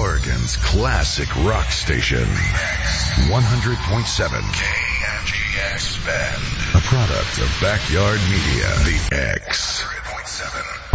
Oregon's classic rock station. 100.7 KMGX Bend. A product of Backyard Media. The X. 100.7.